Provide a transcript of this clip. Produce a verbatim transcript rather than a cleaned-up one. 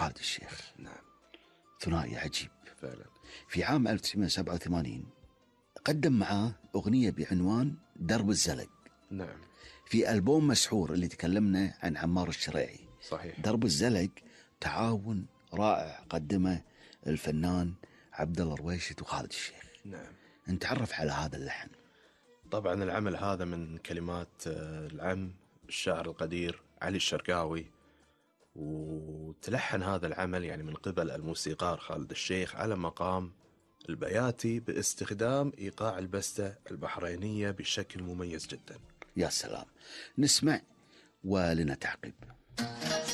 وخالد الشيخ. نعم. ثنائي عجيب فعلا. في عام ألف وتسعمائة وسبعة وثمانين قدم معاه أغنية بعنوان درب الزلق. نعم. في ألبوم مسحور اللي تكلمنا عن عمار الشريعي. صحيح. درب الزلق تعاون رائع قدمه الفنان عبد الله رويشد وخالد الشيخ. نعم. نتعرف على هذا اللحن. طبعا العمل هذا من كلمات العم الشاعر القدير علي الشرقاوي، وتلحن هذا العمل يعني من قبل الموسيقار خالد الشيخ على مقام البياتي باستخدام إيقاع البستة البحرينية بشكل مميز جدا. يا سلام. نسمع ولنا تعقيب.